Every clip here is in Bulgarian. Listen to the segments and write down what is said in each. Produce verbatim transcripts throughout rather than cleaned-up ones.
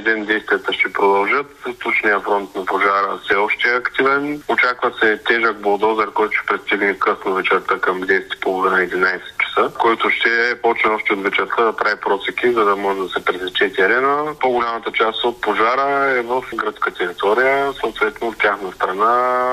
днешния ден действията ще продължат. Източния фронт на пожара все още е активен. Очаква се тежък булдозер, който ще пристигне късно вечерта към десет и половина единайсет часа, който ще почне още от вечерта да прави просеки, за да може да се пресече терена. По-голямата част от пожара е в градска територия, съответно от тяхна страна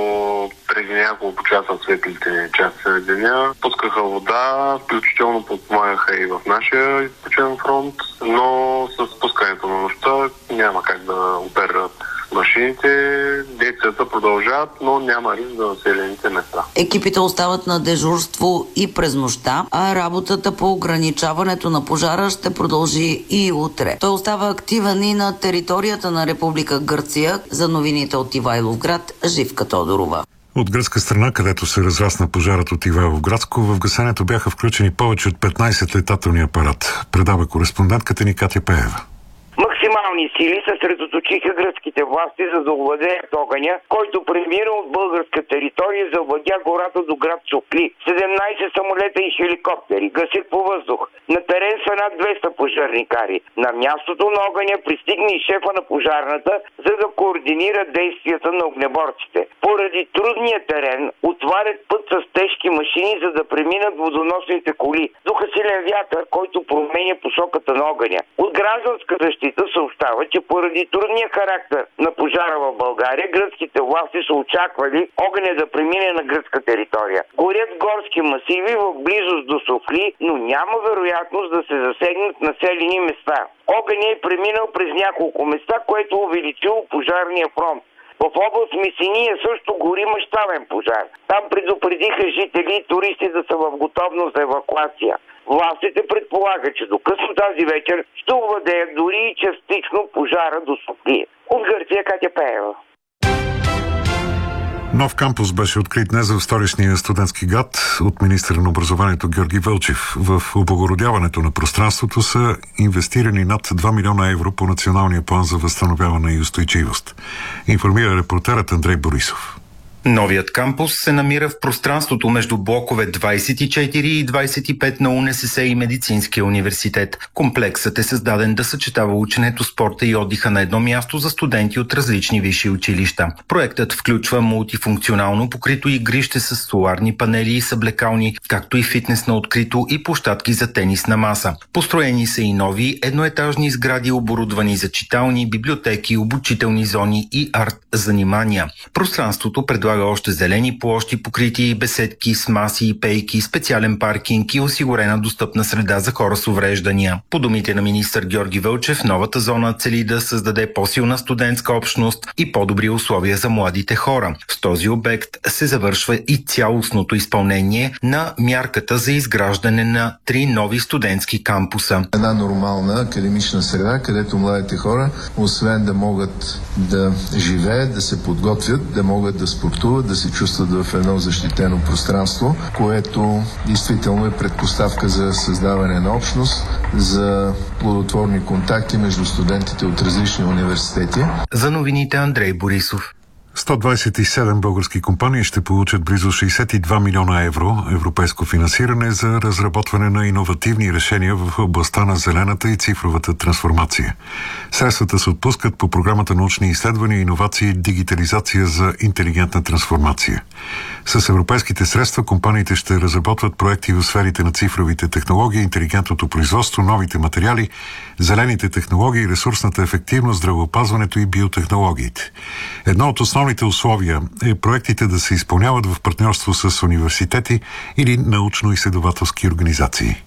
до преди няколко часа светлите части на деня. Пускаха вода, включително подпомагаха и в нашия източен фронт, но с пускането на нощта няма как да оперират машините. Действията продължават, но няма риск за населените места. Екипите остават на дежурство и през нощта, а работата по ограничаването на пожара ще продължи и утре. Той остава активен и на територията на Република Гърция. За новините от Ивайловград, Живка Тодорова. От гръцка страна, където се разрасна пожарът от Ивайловградско, в гасенето бяха включени повече от петнайсет летателни апарат. Предава кореспондентката ни Катя Пеева. Максимални сили съсредоточиха гръцките власти, за да овладеят огъня, който премира от българска територия и завладя гората до град Софли. седемнайсет самолета и хеликоптери гасят по въздух. На терен са над двеста пожарникари. На мястото на огъня пристигне и шефа на пожарната, за да координира действията на огнеборците. Поради трудния терен отварят път с тежки машини, за да преминат водоносните коли. Духа силен вятър, който променя посоката на огъня. От гражданска защита съобщава, че поради трудния характер на пожара в България, гръцките власти са очаквали огъня да премине на гръцка територия. Горят горски масиви в близост до Софли, но няма вероятност да се засегнат населени места. Огъня е преминал през няколко места, което увеличило пожарния фронт. В област Месиния също гори мащабен пожар. Там предупредиха жители и туристи да са в готовност за евакуация. Властите предполагат, че до късно тази вечер ще овладеят дори и частично пожара до Софли. От Гърция, Катя Пеева. Нов кампус беше открит днес в столичния студентски град от министъра на образованието Георги Вълчев. В облагородяването на пространството са инвестирани над два милиона евро по националния план за възстановяване и устойчивост. Информира репортерът Андрей Борисов. Новият кампус се намира в пространството между блокове двайсет и четири и двайсет и пет на УНСС и Медицинския университет. Комплексът е създаден да съчетава ученето, спорта и отдиха на едно място за студенти от различни висши училища. Проектът включва мултифункционално покрито игрище с соларни панели и съблекални, както и фитнес на открито и площадки за тенисна маса. Построени са и нови едноетажни сгради, оборудвани за читални, библиотеки, обучителни зони и арт-занимания. Пространството предлага още зелени площи, покрити и беседки с маси и пейки, специален паркинг и осигурена достъпна среда за хора с увреждания. По думите на министър Георги Вълчев, новата зона цели да създаде по-силна студентска общност и по-добри условия за младите хора. С този обект се завършва и цялостното изпълнение на мярката за изграждане на три нови студентски кампуса. Една нормална академична среда, където младите хора, освен да могат да живеят, да се подготвят, да могат да спортуват, да се чувстват в едно защитено пространство, което действително е предпоставка за създаване на общност, за плодотворни контакти между студентите от различни университети. За новините Андрей Борисов. сто двайсет и седем български компании ще получат близо шейсет и два милиона евро европейско финансиране за разработване на иновативни решения в областта на зелената и цифровата трансформация. Средствата се отпускат по програмата научни изследвания, иновации и дигитализация за интелигентна трансформация. С европейските средства компаниите ще разработват проекти в сферите на цифровите технологии, интелигентното производство, новите материали, зелените технологии, ресурсната ефективност, здравеопазването и биотехнологиите. Едно от основните условия е проектите да се изпълняват в партньорство с университети или научно-изследователски организации.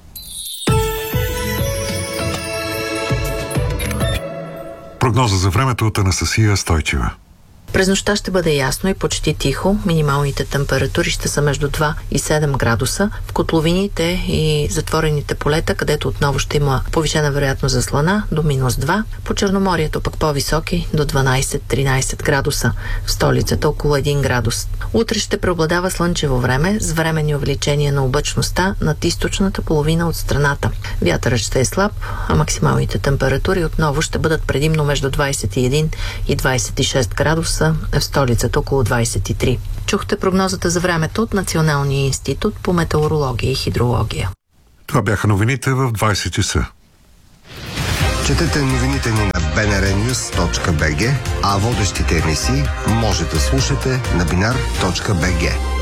Прогноза за времето от Анастасия Стойчева. През нощта ще бъде ясно и почти тихо. Минималните температури ще са между два и седем градуса. В котловините и затворените полета, където отново ще има повишена вероятност за слана, до минус два. По Черноморието пък по-високи, до дванайсет-тринайсет градуса. В столицата около един градус. Утре ще преобладава слънчево време с временни увеличения на облачността над източната половина от страната. Вятърът ще е слаб, а максималните температури отново ще бъдат предимно между двайсет и един и двайсет и шест градуса. В столицата около двайсет и три. Чухте прогнозата за времето от Националния институт по метеорология и хидрология. Това бяха новините в двайсет часа. Четете новините ни на би ен ар нюс точка би джи, а водещите емисии може да слушате на бинар точка би джи.